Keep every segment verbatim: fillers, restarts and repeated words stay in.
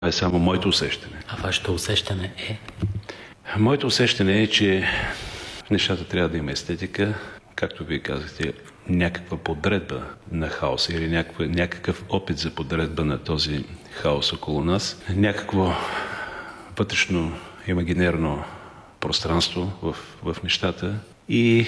е само моето усещане. А вашето усещане е? Моето усещане е, че в нещата трябва да има естетика, както вие казахте, някаква подредба на хаоса или някакъв, някакъв опит за подредба на този хаос около нас, някакво вътрешно имагинерно пространство в, в нещата и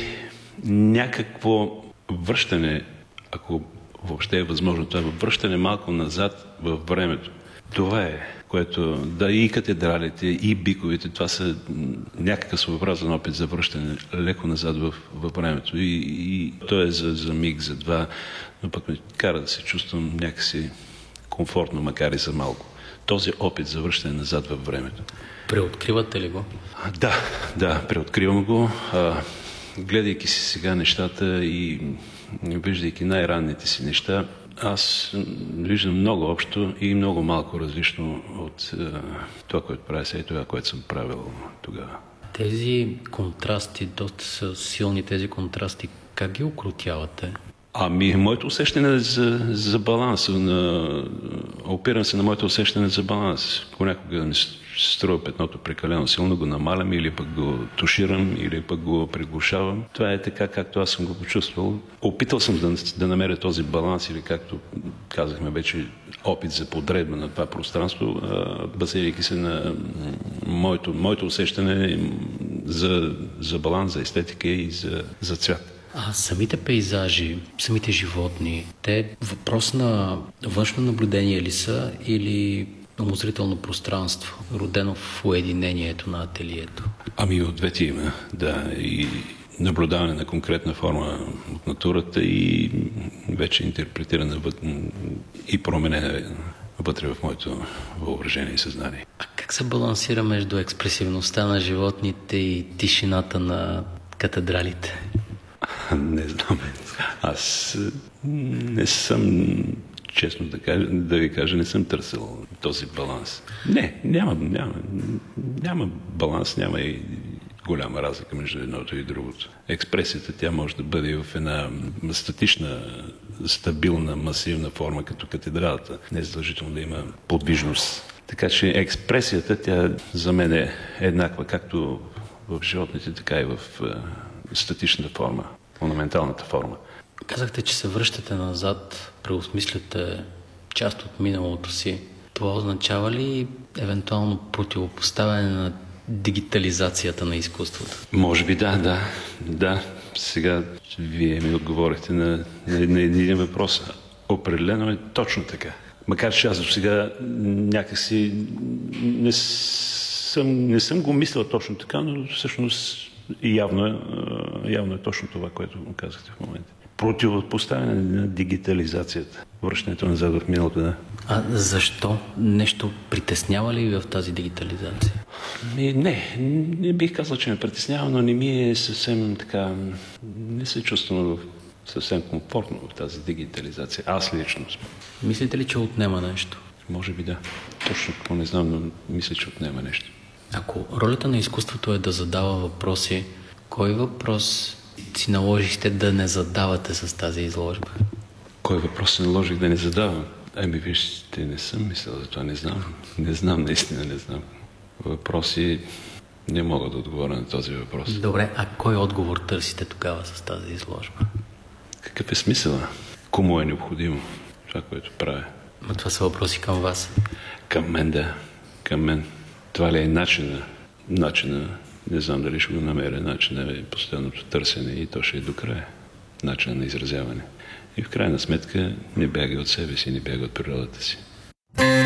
някакво връщане, ако въобще е възможно това, връщане малко назад във времето. Това е, което, да, и катедралите, и биковете, това са някакъв своеобразен опит за връщане леко назад в, във времето. И, и то е за, за миг, за два, но пък ме кара да се чувствам някакси комфортно, макар и за малко. Този опит за връщане назад във времето. Преоткривате ли го? Да, да, преоткривам го. А, гледайки си сега нещата и виждайки най-ранните си неща, аз виждам много общо и много малко различно от е, това, което правя сега и това, което съм правил тогава. Тези контрасти, доста са силни тези контрасти, как ги окрутявате? Ами, моето усещане за, за баланс, на, опирам се на моето усещане за баланс. Понякога ми струва петното прекалено силно, го намалям или пък го туширам, или пък го приглушавам. Това е така, както аз съм го почувствал. Опитал съм да, да намеря този баланс или, както казахме вече, опит за подредба на това пространство, базирайки се на моето, моето усещане за, за баланс, за естетика и за, за цвят. А самите пейзажи, самите животни, те въпрос на външно наблюдение ли са или умозрително пространство, родено в уединението на ателието? Ами от двете има, да. И наблюдаване на конкретна форма от натурата и вече интерпретирана и променена вътре в моето въображение и съзнание. А как се балансира между експресивността на животните и тишината на катедралите? Не знам. Аз не съм, честно да, кажа, да ви кажа, не съм търсил този баланс. Не, няма, няма, няма баланс, няма и голяма разлика между едното и другото. Експресията, тя може да бъде в една статична, стабилна, масивна форма, като катедралата. Не е задължително да има подвижност. Така че експресията, тя за мен е еднаква, както в животните, така и в статичната форма, монументалната форма. Казахте, че се връщате назад, преосмисляте част от миналото си. Това означава ли евентуално противопоставяне на дигитализацията на изкуството? Може би да, да. Да, сега вие ми отговорихте на, на, на един въпрос. Определено е точно така. Макар че аз до сега някакси не съм, не съм го мислил точно така, но всъщност и явно е, явно е точно това, което казахте в момента. Противопоставяне на дигитализацията. Връщането назад в миналото, да. А защо? Нещо притеснява ли ви в тази дигитализация? Ми, не, не бих казал, че ме притеснява, но не ми е съвсем така... Не се чувствам съвсем комфортно в тази дигитализация. Аз лично. Мислите ли, че отнема нещо? Може би да. Точно какво не знам, но мисля, че отнема нещо. Ако ролята на изкуството е да задава въпроси, кой въпрос си наложихте да не задавате с тази изложба? Кой въпрос се наложих да не задавам? Ами вижте, не съм мислил за това, не знам. Не знам, наистина не знам. Въпроси не мога да отговоря на този въпрос. Добре, а кой отговор търсите тогава с тази изложба? Какъв е смисъла? Кому е необходимо това, което правя? Но това са въпроси към вас. Към мен, да. Към мен. Това ли е начина? Начина, не знам дали ще го намеря, начина е постоянното търсене и то ще е до края. Начина на изразяване. И в крайна сметка не бяга от себе си, не бяга от природата си.